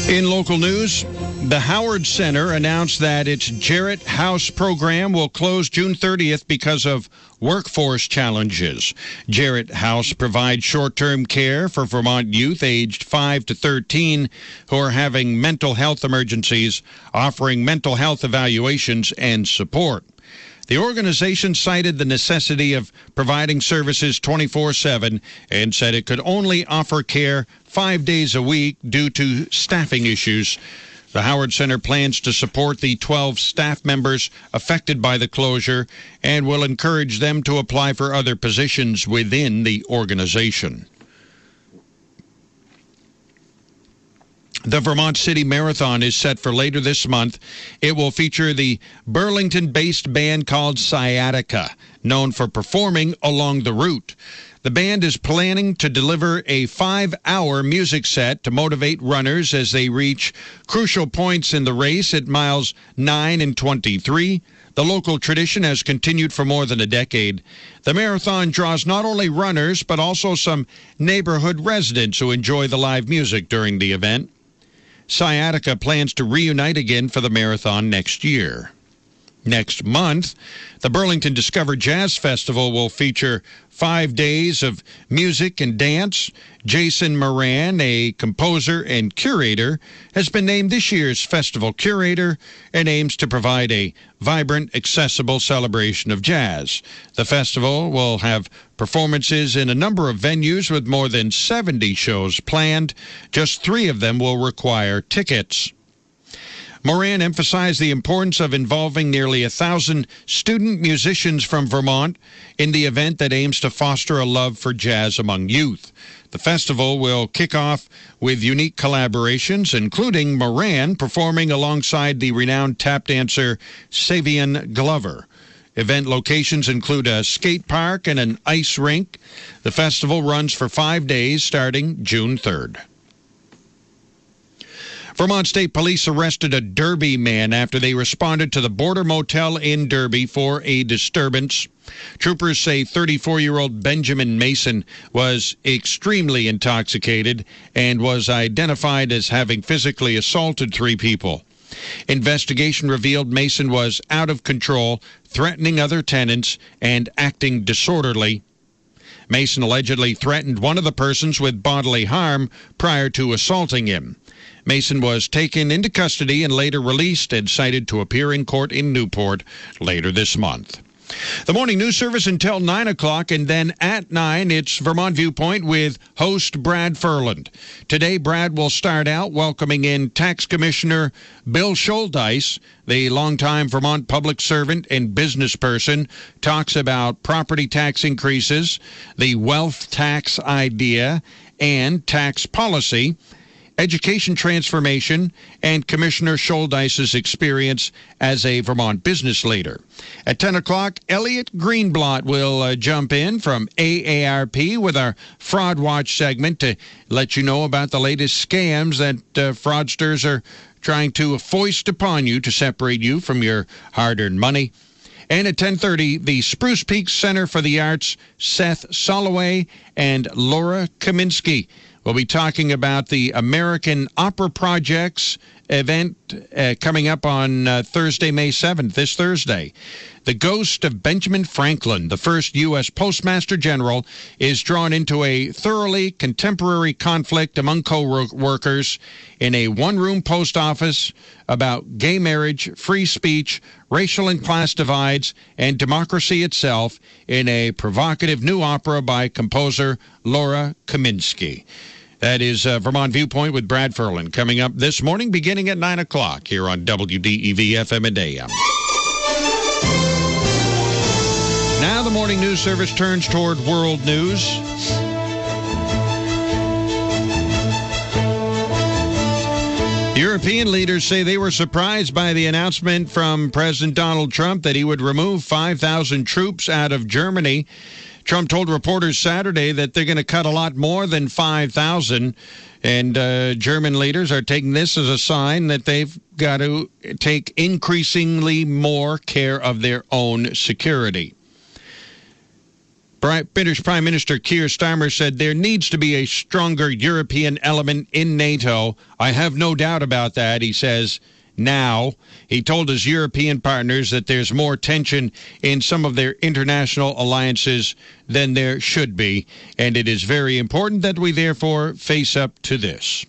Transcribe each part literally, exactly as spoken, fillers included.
In local news, the Howard Center announced that its Jarrett House program will close June thirtieth because of workforce challenges. Jarrett House provides short-term care for Vermont youth aged five to thirteen who are having mental health emergencies, offering mental health evaluations and support. The organization cited the necessity of providing services twenty-four seven and said it could only offer care five days a week due to staffing issues. The Howard Center plans to support the twelve staff members affected by the closure and will encourage them to apply for other positions within the organization. The Vermont City Marathon is set for later this month. It will feature the Burlington-based band called Sciatica, known for performing along the route. The band is planning to deliver a five-hour music set to motivate runners as they reach crucial points in the race at miles nine and twenty-three. The local tradition has continued for more than a decade. The marathon draws not only runners, but also some neighborhood residents who enjoy the live music during the event. Sciatica plans to reunite again for the marathon next year. Next month, the Burlington Discover Jazz Festival will feature five days of music and dance. Jason Moran, a composer and curator, has been named this year's festival curator and aims to provide a vibrant, accessible celebration of jazz. The festival will have performances in a number of venues with more than seventy shows planned. Just three of them will require tickets. Moran emphasized the importance of involving nearly a thousand student musicians from Vermont in the event that aims to foster a love for jazz among youth. The festival will kick off with unique collaborations, including Moran performing alongside the renowned tap dancer Savion Glover. Event locations include a skate park and an ice rink. The festival runs for five days starting June third. Vermont State Police arrested a Derby man after they responded to the Border Motel in Derby for a disturbance. Troopers say thirty-four-year-old Benjamin Mason was extremely intoxicated and was identified as having physically assaulted three people. Investigation revealed Mason was out of control, threatening other tenants, and acting disorderly. Mason allegedly threatened one of the persons with bodily harm prior to assaulting him. Mason was taken into custody and later released and cited to appear in court in Newport later this month. The morning news service until nine o'clock, and then at nine, it's Vermont Viewpoint with host Brad Ferland. Today, Brad will start out welcoming in Tax Commissioner Bill Scholdice. The longtime Vermont public servant and business person talks about property tax increases, the wealth tax idea, and tax policy, education transformation, and Commissioner Scholdice's experience as a Vermont business leader. At ten o'clock, Elliot Greenblatt will uh, jump in from A A R P with our Fraud Watch segment to let you know about the latest scams that uh, fraudsters are trying to foist upon you to separate you from your hard-earned money. And at ten thirty, the Spruce Peaks Center for the Arts, Seth Soloway and Laura Kaminsky we'll be talking about the American Opera Projects event uh, coming up on uh, Thursday, May seventh, this Thursday. The ghost of Benjamin Franklin, the first U S Postmaster General, is drawn into a thoroughly contemporary conflict among co-workers in a one-room post office about gay marriage, free speech, racial and class divides, and democracy itself in a provocative new opera by composer Laura Kaminsky. That is uh, Vermont Viewpoint with Brad Ferland coming up this morning beginning at nine o'clock here on W D E V F M and A M. Now the morning news service turns toward world news. European leaders say they were surprised by the announcement from President Donald Trump that he would remove five thousand troops out of Germany. Trump told reporters Saturday that they're going to cut a lot more than five thousand, and uh, German leaders are taking this as a sign that they've got to take increasingly more care of their own security. British Prime Minister Keir Starmer said there needs to be a stronger European element in NATO. I have no doubt about that, he says. Now, he told his European partners that there's more tension in some of their international alliances than there should be, and it is very important that we therefore face up to this.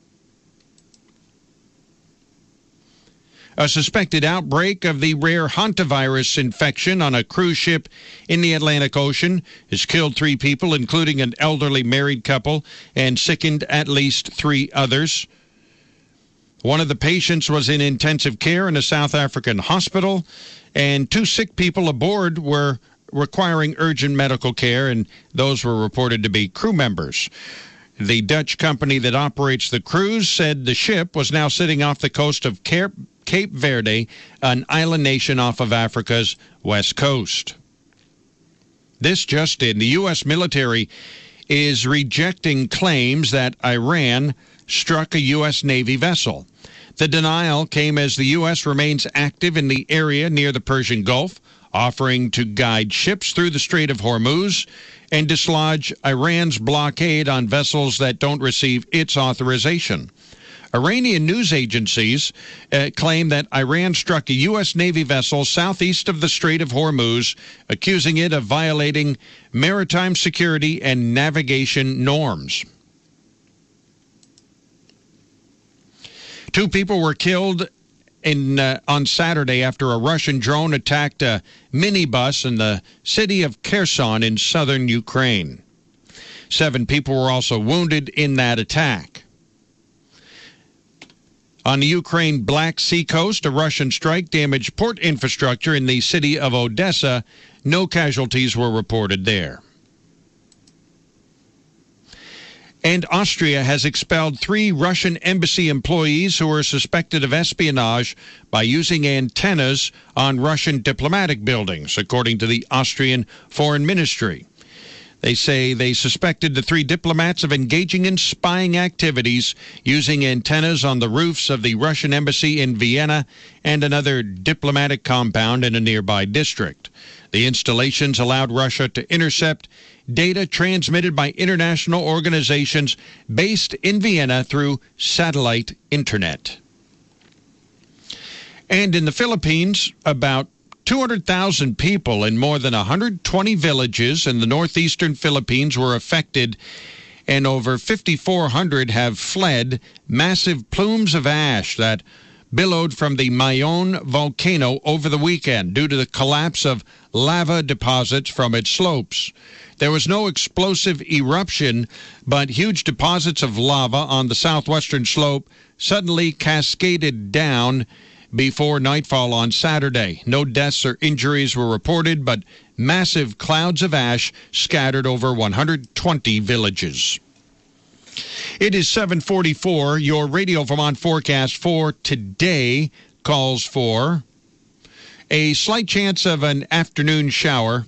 A suspected outbreak of the rare hantavirus infection on a cruise ship in the Atlantic Ocean has killed three people, including an elderly married couple, and sickened at least three others. One of the patients was in intensive care in a South African hospital, and two sick people aboard were requiring urgent medical care, and those were reported to be crew members. The Dutch company that operates the cruise said the ship was now sitting off the coast of Cape Verde, an island nation off of Africa's west coast. This just in, the U S military is rejecting claims that Iran struck a U S Navy vessel. The denial came as the U S remains active in the area near the Persian Gulf, offering to guide ships through the Strait of Hormuz and dislodge Iran's blockade on vessels that don't receive its authorization. Iranian news agencies uh, claim that Iran struck a U S Navy vessel southeast of the Strait of Hormuz, accusing it of violating maritime security and navigation norms. Two people were killed in uh, on Saturday after a Russian drone attacked a minibus in the city of Kherson in southern Ukraine. Seven people were also wounded in that attack. On the Ukraine Black Sea coast, a Russian strike damaged port infrastructure in the city of Odessa. No casualties were reported there. And Austria has expelled three Russian embassy employees who are suspected of espionage by using antennas on Russian diplomatic buildings, according to the Austrian Foreign Ministry. They say they suspected the three diplomats of engaging in spying activities using antennas on the roofs of the Russian embassy in Vienna and another diplomatic compound in a nearby district. The installations allowed Russia to intercept data transmitted by international organizations based in Vienna through satellite internet. And in the Philippines, about two hundred thousand people in more than one hundred twenty villages in the northeastern Philippines were affected, and over five thousand four hundred have fled massive plumes of ash that billowed from the Mayon volcano over the weekend due to the collapse of lava deposits from its slopes. There was no explosive eruption, but huge deposits of lava on the southwestern slope suddenly cascaded down before nightfall on Saturday. No deaths or injuries were reported, but massive clouds of ash scattered over one hundred twenty villages. It is seven forty-four. Your Radio Vermont forecast for today calls for a slight chance of an afternoon shower.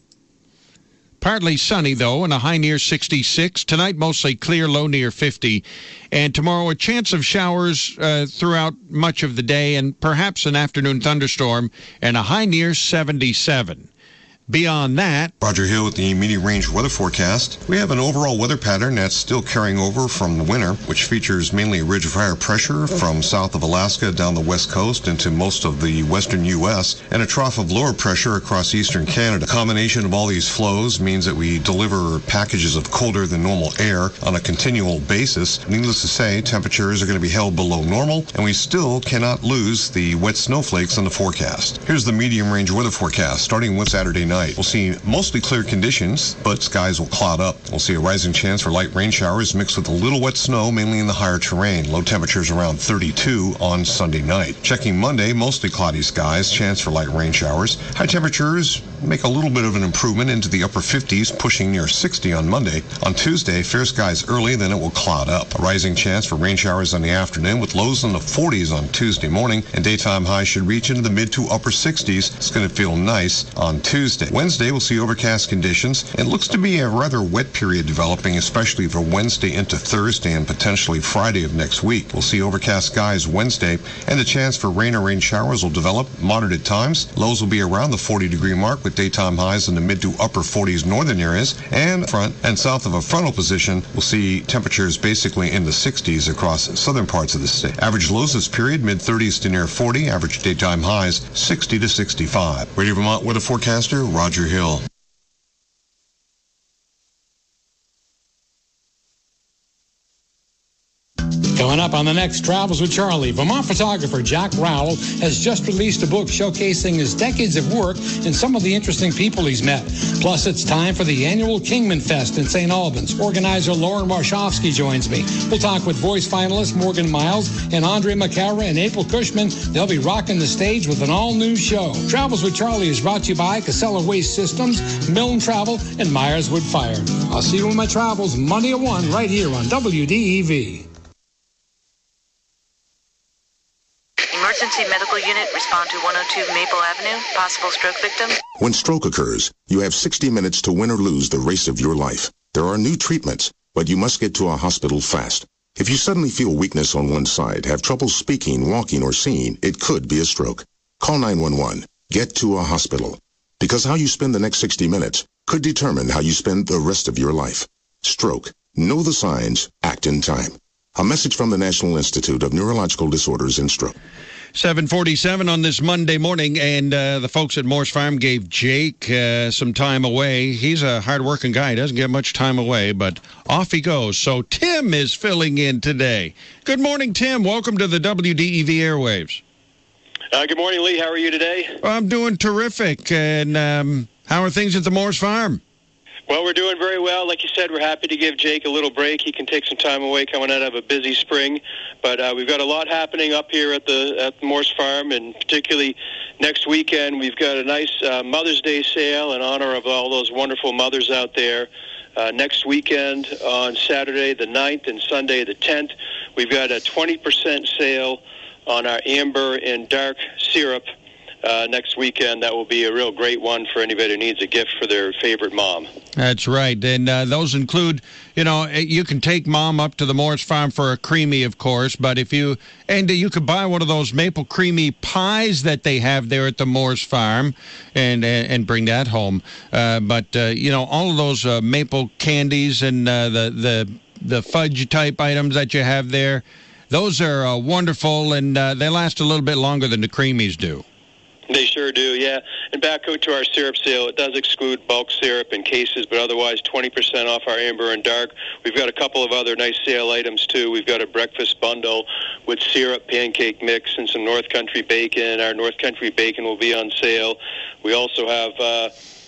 Partly sunny, though, and a high near sixty-six. Tonight, mostly clear, low near fifty. And tomorrow, a chance of showers uh, throughout much of the day and perhaps an afternoon thunderstorm, and a high near seventy-seven. Beyond that, Roger Hill with the medium range weather forecast. We have an overall weather pattern that's still carrying over from the winter, which features mainly a ridge of higher pressure from south of Alaska down the west coast into most of the western U S, and a trough of lower pressure across eastern Canada. The combination of all these flows means that we deliver packages of colder than normal air on a continual basis. Needless to say, temperatures are going to be held below normal, and we still cannot lose the wet snowflakes on the forecast. Here's the medium range weather forecast starting with Saturday night. We'll see mostly clear conditions, but skies will cloud up. We'll see a rising chance for light rain showers mixed with a little wet snow, mainly in the higher terrain. Low temperatures around thirty-two on Sunday night. Checking Monday, mostly cloudy skies, chance for light rain showers. High temperatures make a little bit of an improvement into the upper fifties, pushing near sixty on Monday. On Tuesday, fair skies early, then it will cloud up. A rising chance for rain showers in the afternoon with lows in the forties on Tuesday morning, and daytime highs should reach into the mid to upper sixties. It's going to feel nice on Tuesday. Wednesday, we'll see overcast conditions. It looks to be a rather wet period developing, especially for Wednesday into Thursday and potentially Friday of next week. We'll see overcast skies Wednesday, and the chance for rain or rain showers will develop moderate at times. Lows will be around the forty degree mark with with daytime highs in the mid to upper forties northern areas. And front and south of a frontal position, we'll see temperatures basically in the sixties across southern parts of the state. Average lows this period, mid thirties to near forty. Average daytime highs, sixty to sixty-five. Radio Vermont weather forecaster, Roger Hill. Coming up on the next Travels with Charlie, Vermont photographer Jack Rowell has just released a book showcasing his decades of work and some of the interesting people he's met. Plus, it's time for the annual Kingman Fest in Saint Albans. Organizer Lauren Warshofsky joins me. We'll talk with voice finalists Morgan Miles and Andre McCara and April Cushman. They'll be rocking the stage with an all-new show. Travels with Charlie is brought to you by Casella Waste Systems, Milne Travel, and Myers Wood Fire. I'll see you on my travels Monday at one right here on W D E V. Emergency medical unit, respond to one oh two Maple Avenue, possible stroke victim. When stroke occurs, you have sixty minutes to win or lose the race of your life. There are new treatments, but you must get to a hospital fast. If you suddenly feel weakness on one side, have trouble speaking, walking, or seeing, it could be a stroke. Call nine one one. Get to a hospital. Because how you spend the next sixty minutes could determine how you spend the rest of your life. Stroke. Know the signs. Act in time. A message from the National Institute of Neurological Disorders and Stroke. seven forty-seven on this Monday morning, and uh, the folks at Morse Farm gave Jake uh, some time away. He's a hard-working guy. He doesn't get much time away, but off he goes. So Tim is filling in today. Good morning, Tim. Welcome to the W D E V airwaves. Uh, good morning, Lee. How are you today? Well, I'm doing terrific. And um, how are things at the Morse Farm? Well, we're doing very well. Like you said, we're happy to give Jake a little break. He can take some time away coming out of a busy spring. But uh, we've got a lot happening up here at the at the Morse Farm, and particularly next weekend, we've got a nice uh, Mother's Day sale in honor of all those wonderful mothers out there. Uh, next weekend on Saturday the ninth and Sunday the tenth, we've got a twenty percent sale on our amber and dark syrup. Uh, next weekend, that will be a real great one for anybody who needs a gift for their favorite mom. That's right. And uh, those include, you know, you can take mom up to the Morse Farm for a creamy, of course, but if you, and you could buy one of those maple creamy pies that they have there at the Morse Farm and and bring that home. Uh, but, uh, you know, all of those uh, maple candies and uh, the, the, the fudge type items that you have there, those are uh, wonderful, and uh, they last a little bit longer than the creamies do. They sure do, yeah. And back to our syrup sale, it does exclude bulk syrup and cases, but otherwise twenty percent off our amber and dark. We've got a couple of other nice sale items, too. We've got a breakfast bundle with syrup, pancake mix, and some North Country bacon. Our North Country bacon will be on sale. We also have uh,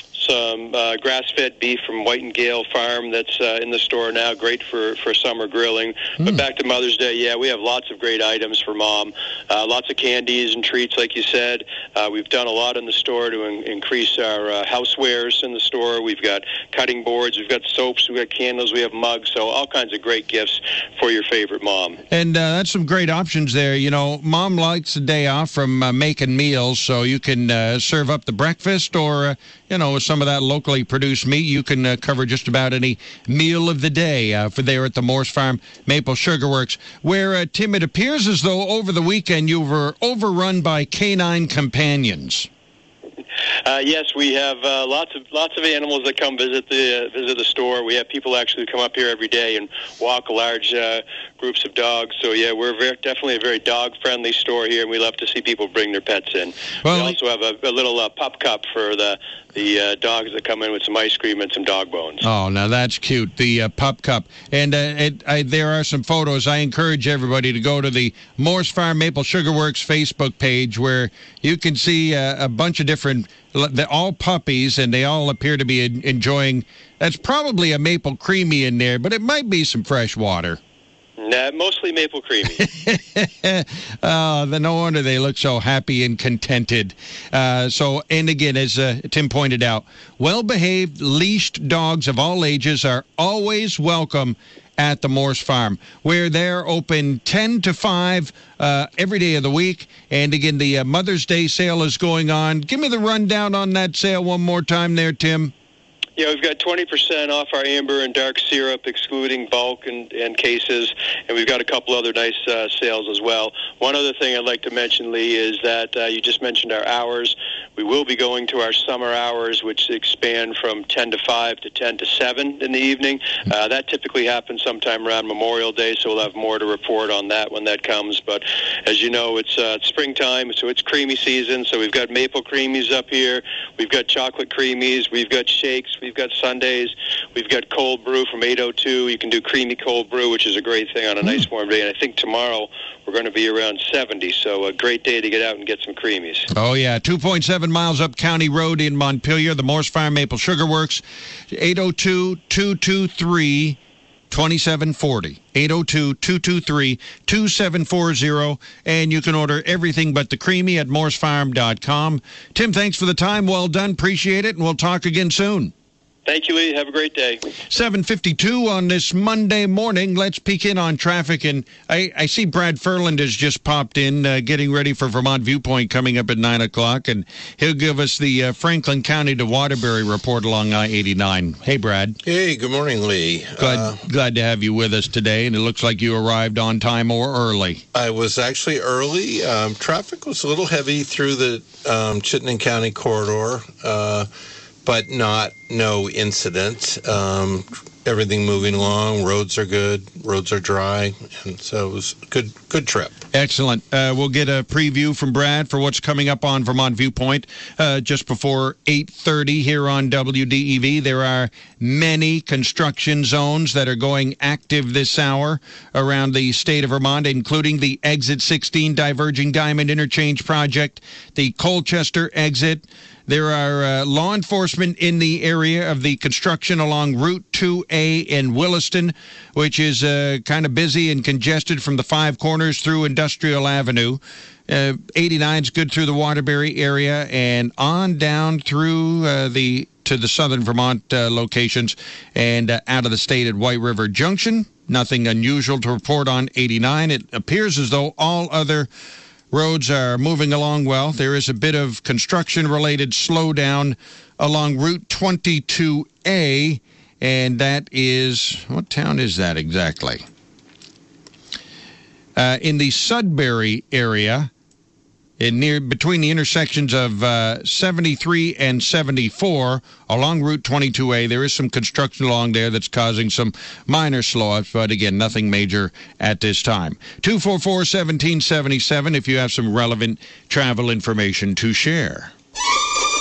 some uh, grass-fed beef from White and Gale Farm that's uh, in the store now, great for, for summer grilling. Mm. But back to Mother's Day, yeah, we have lots of great items for Mom. Uh, lots of candies and treats, like you said. Uh, we've done a lot in the store to in- increase our uh, housewares in the store. We've got cutting boards, we've got soaps, we've got candles, we have mugs, so all kinds of great gifts for your favorite mom. And uh, that's some great options there. You know, Mom likes a day off from uh, making meals, so you can uh, serve up the breakfast or, uh, you know, with some of that locally produced meat, you can uh, cover just about any meal of the day uh, for there at the Morse Farm Maple Sugar Works, where, uh, Tim, it appears as though over the weekend you were overrun by canine companions. Uh, yes, we have uh, lots of lots of animals that come visit the uh, visit the store. We have people actually come up here every day and walk large uh, groups of dogs. So yeah, we're very, definitely a very dog friendly store here, and we love to see people bring their pets in. Well, we also have a, a little uh, pup cup for the the uh, dogs that come in with some ice cream and some dog bones. Oh, now that's cute, the uh, pup cup. And uh, it, I, there are some photos. I encourage everybody to go to the Morse Farm Maple Sugar Works Facebook page, where you can see uh, a bunch of different, they're all puppies, and they all appear to be enjoying, that's probably a maple creamy in there, but it might be some fresh water. Nah, mostly maple creamy. uh, no wonder they look so happy and contented. Uh, so, and again, as uh, Tim pointed out, well-behaved, leashed dogs of all ages are always welcome at the Morse Farm, where they're open ten to five uh, every day of the week. And again, the uh, Mother's Day sale is going on. Give me the rundown on that sale one more time there, Tim. Yeah, we've got twenty percent off our amber and dark syrup, excluding bulk and, and cases, and we've got a couple other nice uh, sales as well. One other thing I'd like to mention, Lee, is that uh, you just mentioned our hours. We will be going to our summer hours, which expand from ten to five to ten to seven in the evening. Uh, that typically happens sometime around Memorial Day, so we'll have more to report on that when that comes. But as you know, it's uh, springtime, so it's creamy season. So we've got maple creamies up here. We've got chocolate creamies. We've got shakes. We've got sundaes. We've got cold brew from eight oh two. You can do creamy cold brew, which is a great thing on a nice warm day. And I think tomorrow we're going to be around seventy, so a great day to get out and get some creamies. Oh, yeah. two point seven miles up County Road in Montpelier, the Morse Farm Maple Sugar Works, eight oh two, two two three, two seven four oh. eight oh two, two two three, two seven four oh. And you can order everything but the creamy at morse farm dot com. Tim, thanks for the time. Well done. Appreciate it, and we'll talk again soon. Thank you, Lee. Have a great day. seven fifty-two on this Monday morning. Let's peek in on traffic. And I, I see Brad Furland has just popped in, uh, getting ready for Vermont Viewpoint coming up at nine o'clock. And he'll give us the uh, Franklin County to Waterbury report along I eighty-nine. Hey, Brad. Hey, good morning, Lee. Glad, uh, glad to have you with us today. And it looks like you arrived on time or early. I was actually early. Um, traffic was a little heavy through the um, Chittenden County corridor. Uh but not no incident. Um, everything moving along. Roads are good. Roads are dry. And so it was a good, good trip. Excellent. Uh, we'll get a preview from Brad for what's coming up on Vermont Viewpoint uh, just before eight thirty here on W D E V. There are many construction zones that are going active this hour around the state of Vermont, including the Exit sixteen Diverging Diamond Interchange Project, the Colchester exit. There are uh, law enforcement in the area of the construction along Route two A in Williston, which is uh, kind of busy and congested from the Five Corners through Industrial Avenue. Uh, eighty-nine is good through the Waterbury area and on down through uh, the to the southern Vermont uh, locations and uh, out of the state at White River Junction. Nothing unusual to report on eighty-nine. It appears as though all other roads are moving along well. There is a bit of construction-related slowdown along Route twenty-two A, and that is, what town is that exactly? Uh, in the Sudbury area, in near between the intersections of uh, seventy-three and seventy-four along Route twenty-two A, there is some construction along there that's causing some minor slow-ups, but again, nothing major at this time. two four four, one seven seven seven if you have some relevant travel information to share.